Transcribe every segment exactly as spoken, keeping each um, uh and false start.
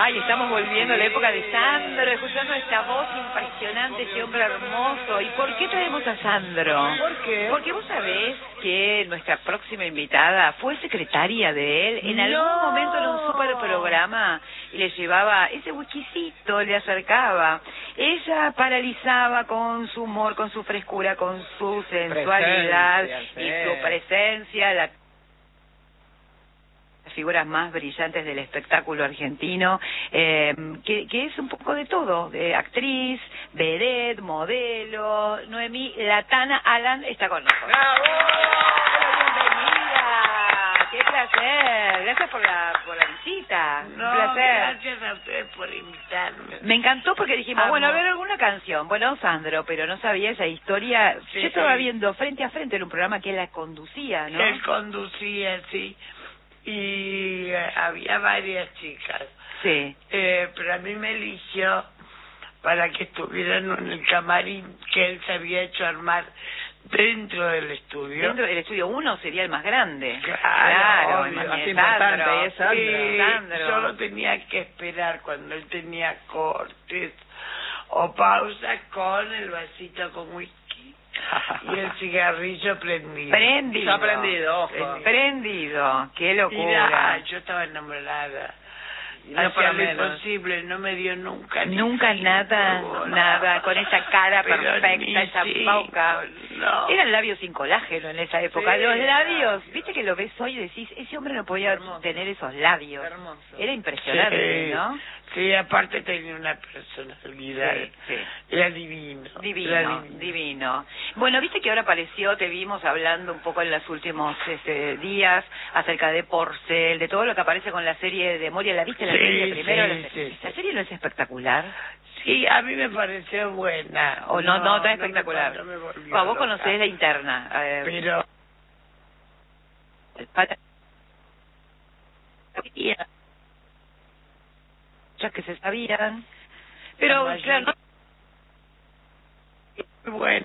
Ay, estamos volviendo a la época de Sandro, escuchando esta voz impresionante, ese hombre hermoso. ¿Y por qué traemos a Sandro? ¿Por qué? Porque vos sabés que nuestra próxima invitada fue secretaria de él en algún ¡No! momento en un super programa y le llevaba ese whiskycito, le acercaba. Ella paralizaba con su humor, con su frescura, con su sensualidad Presencia, y sí. su presencia, la figuras más brillantes del espectáculo argentino, eh, que, que es un poco de todo, de actriz, vedette, modelo. Noemí Latana Alan está con nosotros. ¡Bravo! ¡Bienvenida! ¡Qué placer! Gracias por la, por la visita. No, un placer. gracias a ustedes por invitarme. Me encantó porque dijimos, Amo. bueno, a ver alguna canción. Bueno, Sandro, pero no sabía esa historia. Sí, Yo estaba sí. viendo Frente a Frente, era un programa que él la conducía, ¿no? Él conducía, sí, y eh, había varias chicas, Sí. eh, pero a mí me eligió para que estuvieran en el camarín que él se había hecho armar dentro del estudio. Dentro del estudio uno sería el más grande. Claro, obvio, imagínate, así importante, Sandro. y es Sandro. Y Sandro. solo tenía que esperar cuando él tenía cortes o pausas con el vasito con whisky y el cigarrillo prendido. Prendido. Ya aprendido, ojo. Prendido. Prendido. Qué Mira, locura. yo estaba enamorada. Y no Hacía para lo menos. imposible, no me dio nunca. ni Nunca cinco, nada, no. nada, con esa cara Pero perfecta, ni esa cinco, boca. no. Eran labios sin colágeno en esa época. Sí, Los labios, labios. viste que lo ves hoy y decís, ese hombre no podía Hermoso. tener esos labios. Hermoso. Era impresionante, Sí, ¿no? sí, aparte tenía una personalidad. Sí, sí. Era divino. Era Divino, divino. Bueno, viste que ahora apareció, te vimos hablando un poco en los últimos este, días acerca de Porcel, de todo lo que aparece con la serie de Moria. ¿La viste la Sí, serie primero? sí, la, sí, la sí. serie no es espectacular. Sí, a mí me pareció buena. O no, no, tan me- espectacular. no me volvió Bueno, vos loca. conocés la interna. Eh, Pero para- muchas que se sabían. Pero, La claro, no- muy bueno.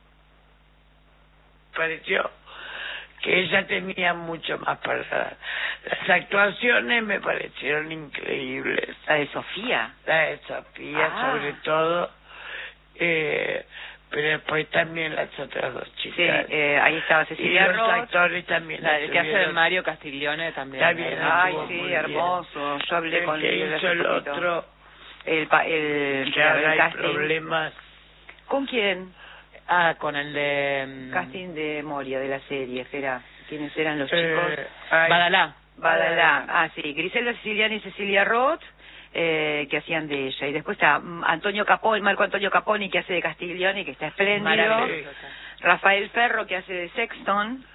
Pareció que ella tenía mucho más para dar. Las actuaciones me parecieron increíbles. la de Sofía. La de Sofía, Ah. sobre todo, eh, pero después también las otras dos Sí, chicas. eh, ahí estaba y Cecilia los Roth. actores también. La la el que hace de tuvieron. Mario Castiglione también. Está bien, ¿verdad? Ay, estuvo sí, muy bien. hermoso. Yo hablé El con que él hace hizo el poquito. otro, El, pa- el, que el ahora hay casting. problemas. ¿Con quién? Ah, con el de... mm, Casting de Moria, de la serie, espera. ¿Quiénes eran los chicos? Eh, hay- Badalá. Badalá. Ah, sí, Griselda Siciliani y Cecilia Roth, eh, que hacían de ella. Y después está mm, Antonio Caponi, Marco Antonio Caponi, que hace de Castiglione, que está espléndido. Maravilloso. Rafael Ferro, que hace de Sexton.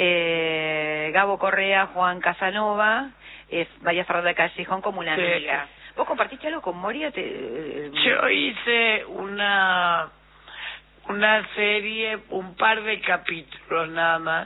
Eh, Gabo Correa, Juan Casanova. Eh, María Fernanda Callejón como una Sí. amiga. ¿Vos compartiste algo con Moria? Te, eh, Yo hice una una serie, un par de capítulos nada más.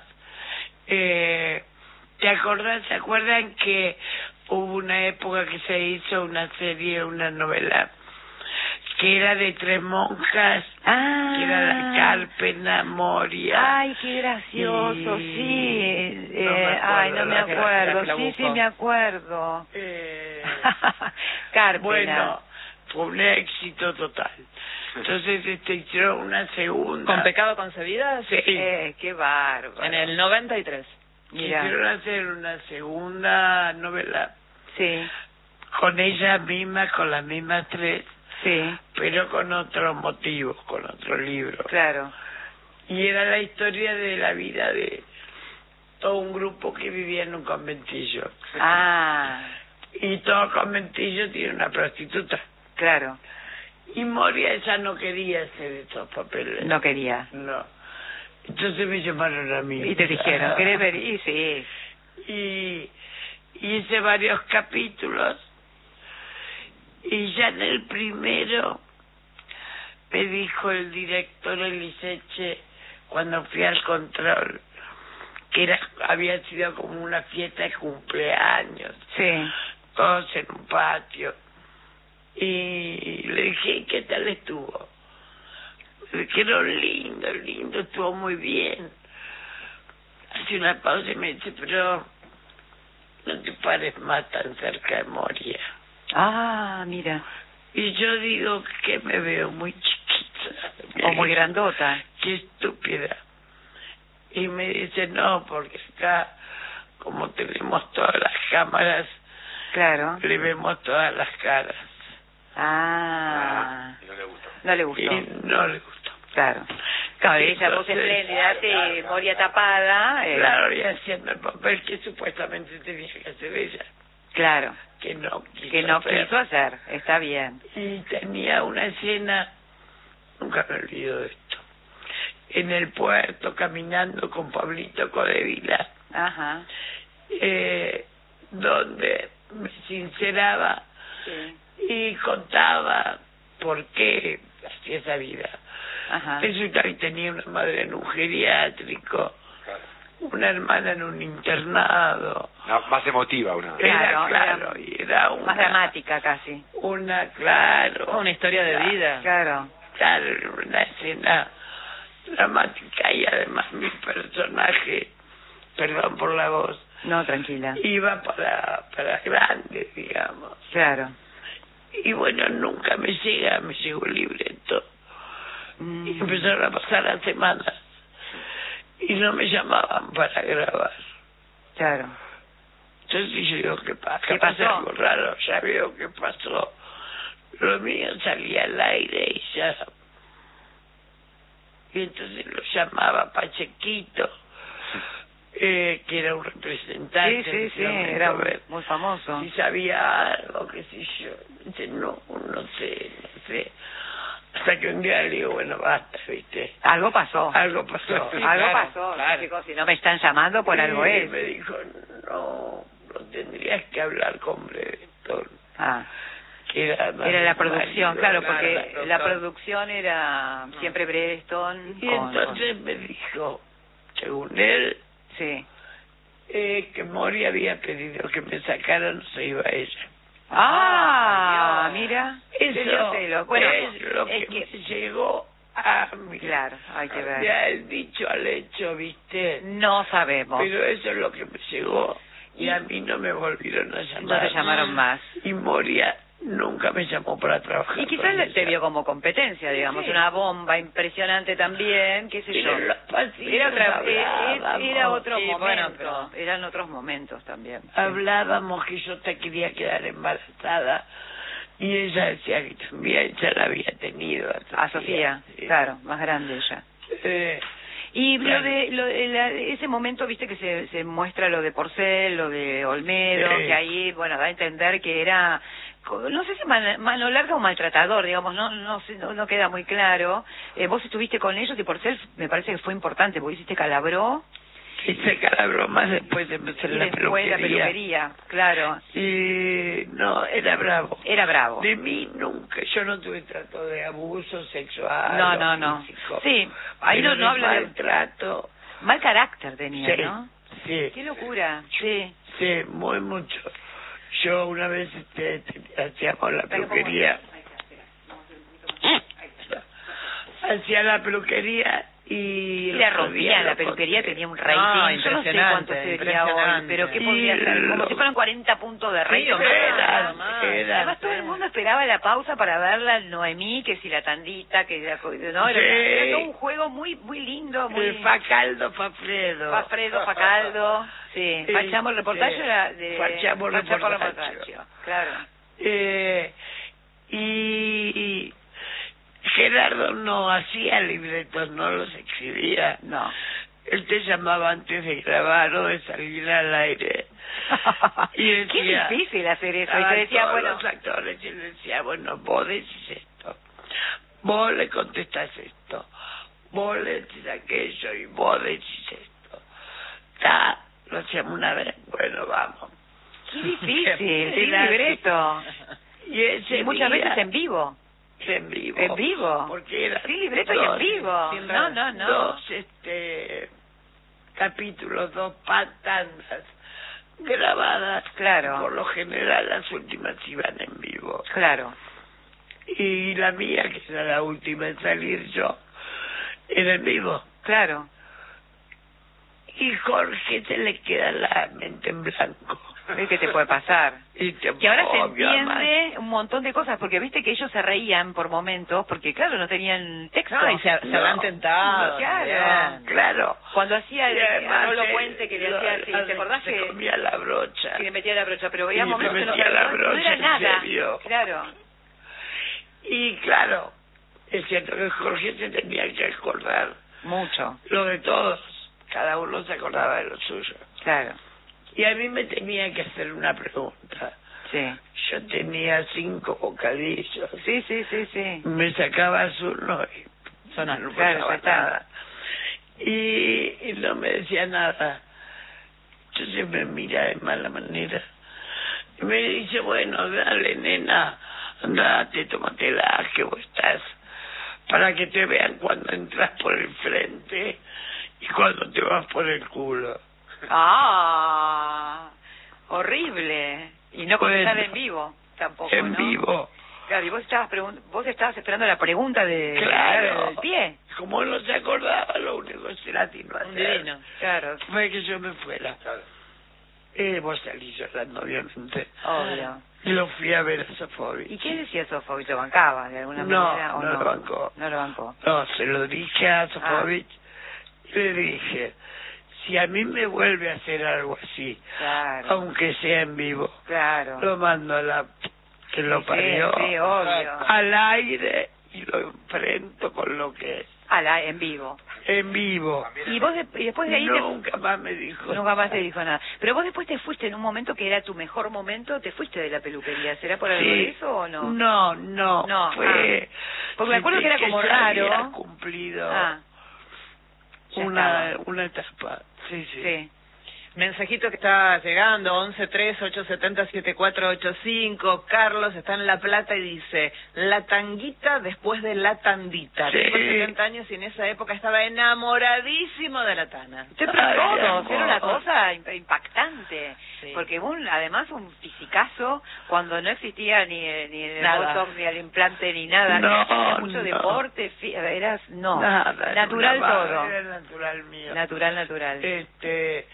Eh, ¿Te acordás? ¿Se acuerdan que hubo una época que se hizo una serie, una novela, que era de tres monjas, Ah. que era la Cárpena, Moria? Ay, qué gracioso, Y- sí. no me Eh, ay, no acuerdo me la- acuerdo. la- la Sí, sí, busco. me acuerdo. Eh, Carpena. bueno, fue un éxito total. Entonces este, hicieron una segunda. ¿Con Pecado Concebida? Sí. Eh, qué bárbaro. En el noventa y tres. Mira, Quisieron hacer una segunda novela sí, con ellas mismas, con las mismas tres, sí, pero con otros motivos, con otro libro. claro. Y era la historia de la vida de todo un grupo que vivía en un conventillo. Ah, Y todo conventillo tiene una prostituta. claro. Y Moria ya no quería hacer esos papeles. No quería. No. Entonces me llamaron a mí. Y te dijeron, ¿querés ver? Y sí. Y hice varios capítulos y ya en el primero me dijo el director Eliseche, cuando fui al control, que era había sido como una fiesta de cumpleaños, Sí. todos en un patio, y le dije, ¿qué tal estuvo? Me dijeron, lindo, lindo, estuvo muy bien. Hace una pausa y me dice, pero no te pares más tan cerca de Moria. Ah, mira. Y yo digo que me veo muy chiquita. O muy grandota. Qué estúpida. Y me dice, no, porque acá, como tenemos todas las cámaras, claro, le vemos todas las caras. Ah. Ah, y no le gustó. No le gustó. Y no le gustó. Claro. Claro, y esa voz Entonces, espléndida, te Moria tapada. Eh, Claro, y haciendo el papel que supuestamente tenía que hacer ella. Claro. Que no quiso Que no hacer. quiso hacer. Está bien. Y tenía una escena, nunca me olvido de esto, en el puerto caminando con Pablito Codevila, Ajá. eh, donde me sinceraba Sí. y contaba por qué hacía esa vida. Ajá. Resulta que tenía una madre en un geriátrico, Claro. una hermana en un internado. No, más emotiva una. Claro, Era claro, era y era una, Más dramática casi. una, claro, Una historia de claro, vida. Claro. claro, una escena dramática, y además mi personaje, perdón por la voz, No, tranquila. iba para, para grandes, digamos. Claro. Y bueno, nunca me llega, me llegó el libreto. Mm. Y empezaron a pasar las semanas y no me llamaban para grabar. Claro. Entonces yo digo, ¿qué pasa? ¿Qué Pasa pasó? algo raro, ya veo qué pasó. Lo mío salía al aire y ya. Y entonces lo llamaba Pachequito, eh, que era un representante. Sí, sí, en ese sí, momento, era a ver muy famoso. si sabía algo, qué sé yo. Dice, no, no sé, no sé. Hasta que un día le digo, bueno, basta, ¿viste? Algo pasó. Algo pasó. Sí, Algo claro, pasó. claro. Chicos, si no me están llamando, por Y algo es. me dijo, no, no tendrías que hablar con Breveton. Ah. Que era, Era la producción, claro, claro, porque la la producción. producción era siempre Bredeston. Y con- entonces me dijo, según él, Sí. eh, que Mori había pedido que me sacaran, no se iba ella. Ah, Ah, Dios. mira. Eso Se dio celo. Bueno, es lo que, es que... me llegó a mí. Claro, hay que ver. Ya el dicho al hecho, ¿viste? No sabemos. Pero eso es lo que me llegó. Y a mí no me volvieron a No llamar. te llamaron más. Y Moria nunca me llamó para trabajar. Y quizás con le- te ella. vio como competencia, digamos, Sí. una bomba impresionante también, qué sé yo. Pero en los pasillos Era, otra, eh, hablábamos. era otro Sí, momento, bueno, pero- eran otros momentos también. sí. Hablábamos que yo te quería quedar embarazada y ella decía que también ya la había tenido a A Sofía, sí. claro, más grande ella. Eh, Y lo Claro. de, lo de la- ese momento, viste que se, se muestra lo de Porcel, lo de Olmedo, Sí. que ahí, bueno, da a entender que era, co- no sé si man- mano larga o maltratador, digamos, no no sé, no, no queda muy claro. Eh, vos estuviste con ellos y Porcel me parece que fue importante, porque hiciste Calabró hice Calabró más después de empezar y la después peluquería. la peluquería, claro. Y no, era bravo. Era bravo. De mí nunca, yo no tuve trato de abuso sexual. No, o no, no. físico. Sí, ahí Pero no, no habla de... maltrato. Mal carácter tenía, Sí, ¿no? sí. Qué locura, sí. Sí, muy mucho. Yo una vez este, te- hacíamos la peluquería. Hacía la peluquería y... La otro rompía día en la lo peluquería, conté. tenía un No, rating. Yo no sé impresionante, cuánto sería hoy, impresionante. pero ¿qué Y podría ser? Como lo- si fueran cuarenta puntos de rating. Sí, o más, Era, o más. era. Además todo el mundo esperaba la pausa para verla Noemí, que si la tandita, que la, no, era, Sí. era todo un juego muy muy lindo, muy El Facaldo Fafredo. Fafredo, Facaldo, sí, Sí, Fachamo el reportaje sí. era de Fachamo el Fachamo reportaje. claro. Eh, y Gerardo no hacía libretos, no los exhibía. No. Él te llamaba antes de grabar o de salir al aire. Y decía, Qué difícil hacer eso. Y estaban te decía, todos bueno, los actores y él decía, bueno, vos decís esto, vos le contestás esto, vos le decís aquello y vos decís esto. Ta, lo hacíamos una vez, bueno, vamos. qué difícil, sin Era así. libreto. Y ese Y muchas día- veces en vivo. en vivo. En vivo. Porque era Sin libreto y en vivo. sin No, ra- no, no. Dos este, capítulos, dos pantallas grabadas. Claro. Por lo general las últimas iban en vivo. Claro. Y la mía, que era la última en salir yo, era en vivo. Claro. Y Jorge se le queda la mente en blanco. ¿Qué te puede pasar? Y te Que ahora se obvio, entiende además. un montón de cosas, porque viste que ellos se reían por momentos, porque claro, no tenían texto. No, y se, se No, habrán tentado. no, claro. también. Claro. Cuando hacía Y el además, Rolo eh, Puente que le lo- hacía así, ¿te acordás se que, comía la brocha. que le metía la brocha? Pero Y veía le momentos que no, metía la no brocha, era ¿en nada. serio? Claro. Y claro, es cierto que Jorge se tenía que acordar Mucho. lo de todos. Cada uno se acordaba de lo suyo. Claro. Y a mí me tenía que hacer una pregunta. Sí. Yo tenía cinco bocadillos. Sí, sí, sí, sí. Me sacabas uno y Sonó. no Claro, pasaba ya está. nada. Y, y no me decía nada. Entonces me mira de mala manera. Y me dice, bueno, dale, nena, andate, tómatela, que vos estás, para que te vean cuando entras por el frente y cuando te vas por el culo. Ah, horrible. Y no contestar Bueno, en vivo tampoco, En ¿no? vivo. Claro, y vos estabas, pregun- vos estabas esperando la pregunta de Claro. del pie. Como él no se acordaba, lo único que se latino a Un hacer divino. Claro, fue que yo me fuera. Eh, vos salís llorando, obviamente. obvio. Y lo fui a ver a Sofovich. ¿Y qué decía Sofovich? ¿Lo bancaba de alguna No, manera o no no? lo bancó. No lo bancó. No, se lo dije a Sofovich y le dije, si a mí me vuelve a hacer algo así, Claro, aunque sea en vivo, claro. lo mando a la que lo Sí, parió sí, obvio. al aire y lo enfrento con lo que es, A la, en vivo. en vivo. Y vos de- y después de ahí te- Nunca más me dijo. nunca más te dijo nada. Pero vos después te fuiste en un momento que era tu mejor momento, te fuiste de la peluquería. ¿Será por algo Sí. de eso o no? No, no, No, fue... Porque me acuerdo que era como yo raro. había cumplido Ah, ya una, estaba. una etapa. Sí, sí. Sí. Mensajito que está llegando, once tres ocho siete cero siete cuatro ocho cinco. Carlos está en La Plata y dice, la tanguita después de la tandita. Sí. Tengo setenta años y en esa época estaba enamoradísimo de la tana. Sí, pero Ay, todos, amor. era una cosa imp- impactante, Sí. porque un, además un fisicazo cuando no existía ni, eh, ni el Nada. botox, ni el implante, ni nada, No, era mucho no. deporte, fi- eras, no, Nada, era natural una todo, barra, era natural mío. natural, natural. Este,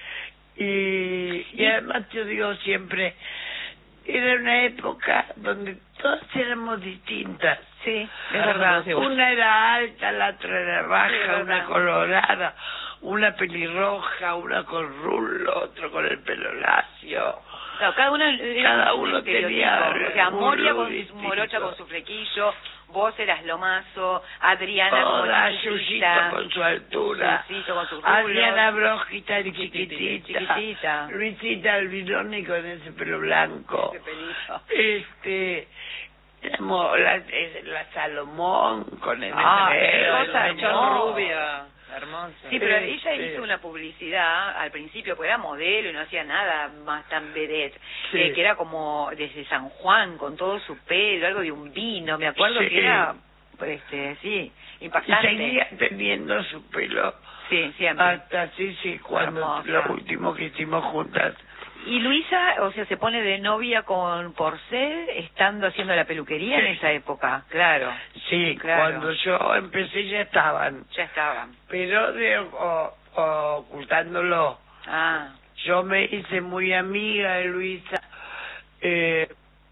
y, y además yo digo siempre, era una época donde todas éramos distintas. Sí, es Ahora verdad. no sé vos. Una era alta, la otra era Sí, baja, es una verdad. colorada, una pelirroja, una con rulo, otro con el pelo lacio. Claro, cada uno era Cada un uno estereotipo. tenía O sea, un Moria look con su distinto. morocha con su flequillo, vos eras Lomazo, Adriana como Toda chiquitita, Yuyito con su altura, Yuyito con sus Adriana rulos, Brojita chiquitita, chiquitita. Luisita Albinoni con ese pelo blanco, ese pelito. este, éramos la, eh, la Salomón con el Ah, enredo, qué cosa el Hecho hermosa. rubia, hermosa. Sí, pero Sí, ella sí. hizo una publicidad al principio, porque era modelo y no hacía nada más tan vedette, Sí. eh, que era como desde San Juan, con todo su pelo, algo de un vino, me acuerdo Sí. que era, este, sí, y impactante. seguía teniendo su pelo Sí, siempre. hasta sí, sí, cuando Hermosa. lo último que hicimos juntas. Y Luisa, o sea, se pone de novia con Porcel, estando haciendo la peluquería Sí. en esa época, claro, Sí, Claro. cuando yo empecé ya estaban, ya estaban. pero de, o- o- ocultándolo. Ah, Yo me hice muy amiga de Luisa. Eh,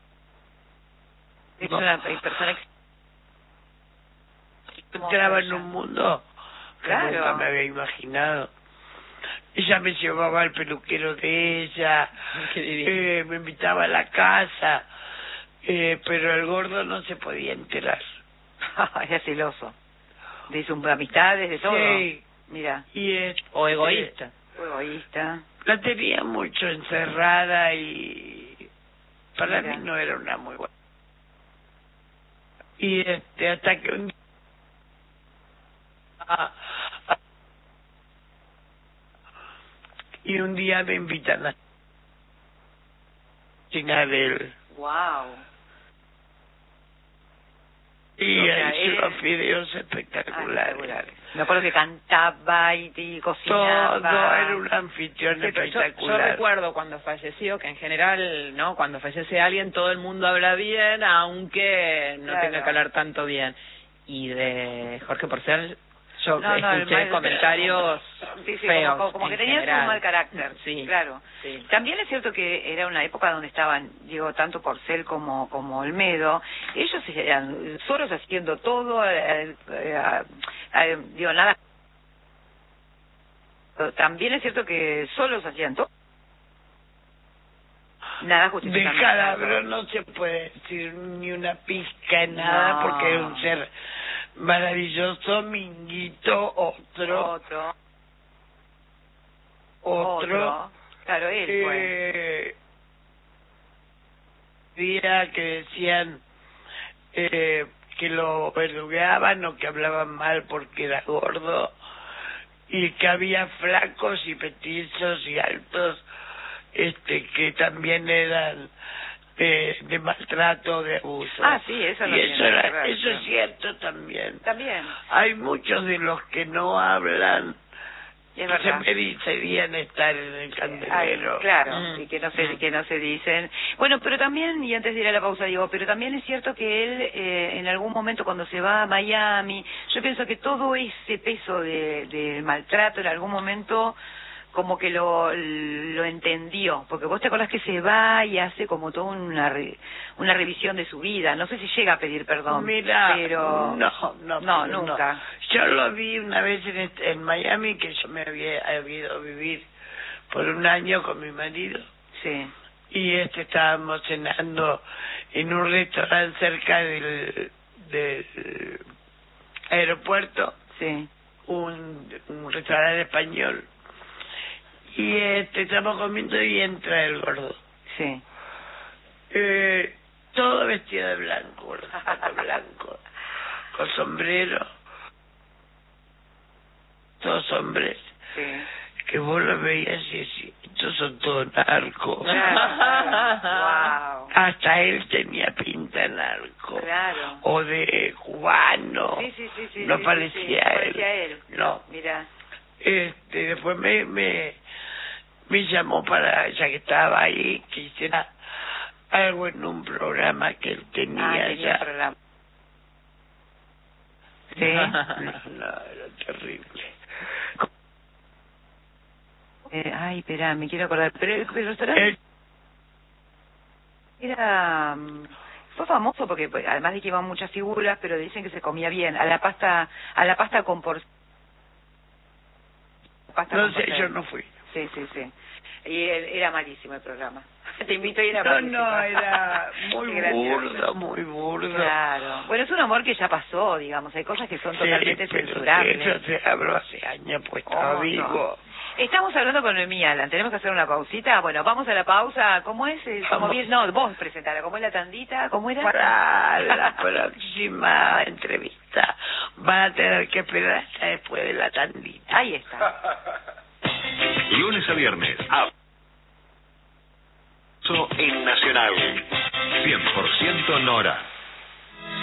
es no, una persona ex- entraba en un mundo que Claro. nunca me había imaginado. Ella me llevaba al peluquero de ella, Qué divino. eh, me invitaba a la casa, eh, pero el gordo no se podía enterar. era celoso. De sus amistades, de todo. Sí, Mira, y este, O egoísta. fue egoísta. la tenía mucho encerrada y para Mira. mí no era una muy buena. Y este, hasta que un día a- a- y un día me invitan a cocinar él Wow. y O sea, ahí hizo él- fideos Ah, espectaculares. espectacular. Me acuerdo que cantaba y, y cocinaba. Todo era un anfitrión Sí, pero yo, yo espectacular. recuerdo cuando falleció, que en general, ¿no? Cuando fallece alguien, todo el mundo habla bien, aunque no Claro. tenga que hablar tanto bien. Y de Jorge Porcel, Yo No, no, el escuché mal- comentarios Sí, sí, feos. como, como que en tenías general. un mal carácter. Sí. Claro. Sí. También es cierto que era una época donde estaban, digo, tanto Porcel como como Olmedo, ellos eran solos haciendo todo, eh, eh, eh, digo, nada. También es cierto que solos hacían todo. Nada justifica. De Calabro no se puede decir ni una pizca, nada, No. porque es un ser maravilloso. Minguito, otro, Otro. otro. Claro, él fue. Eh, día que decían eh, que lo verdugueaban o que hablaban mal porque era gordo, y que había flacos y petizos y altos, este que también eran eh, de maltrato, de abuso. Ah, sí, eso y no eso tiene era, que ver, eso sí. es cierto también. También. Hay muchos de los que no hablan Es que se verdad. merecerían estar en el candelero. Ay, claro, Mm. y que no se Mm. que no se dicen. Bueno, pero también, y antes de ir a la pausa digo, pero también es cierto que él eh, en algún momento cuando se va a Miami, yo pienso que todo ese peso de, de maltrato en algún momento como que lo lo entendió, porque vos te acordás que se va y hace como toda una re- una revisión de su vida, no sé si llega a pedir perdón, Mira, pero no, no, no, no. nunca. Yo lo vi una vez en, este- en Miami, que yo me había, había ido a vivir por un año con mi marido, Sí, y este estábamos cenando en un restaurante cerca del, del aeropuerto, sí, un, un restaurante español, y este estamos comiendo y entra el gordo. sí. Eh, todo vestido de blanco, los zapatos blancos, con sombrero, todos hombres, Sí. que vos los veías y decías, estos son todos narcos. Claro. Wow. Hasta él tenía pinta de narco, Claro. o de cubano, Sí, sí, sí, sí. no sí, parecía sí, sí. él. Parecía él. No. Mira. Este, después me, me, me llamó para, ya que estaba ahí, que hiciera algo en un programa que él tenía, Ah, tenía ya. programa. Sí. No, era terrible. Eh, ay, espera, me quiero acordar. Pero el, el restaurante Él- era... mm, fue famoso porque pues, además de que iban muchas figuras, pero dicen que se comía bien. A la pasta a la pasta con por... pasta no con sé, porcel. yo no fui. Sí, sí, sí. Y él- era malísimo el programa. Te invito a ir a No, malísimo. no, era muy Qué gracioso. burdo, muy burdo. Claro. Bueno, es un amor que ya pasó, digamos. Hay cosas que son Sí, totalmente pero censurables. Eso se habló hace años, pues estaba ¿Cómo no? vivo. Estamos hablando con Noemí Alan. ¿Tenemos que hacer una pausita? Bueno, vamos a la pausa. ¿Cómo es? Eh, ¿Cómo Vamos. bien? No, vos presentala. ¿Cómo es la tandita? ¿Cómo era? Para la próxima entrevista van a tener que esperar hasta después de la tandita. Ahí está. Lunes a viernes. A... En Nacional. cien por ciento Nora.